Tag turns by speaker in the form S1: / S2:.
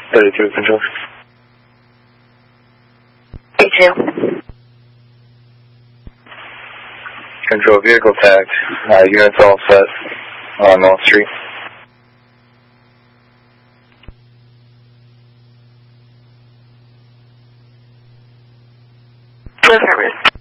S1: 32 control.
S2: A2.
S1: Control, vehicle tagged. Units all set on North Street.
S2: Affirmative.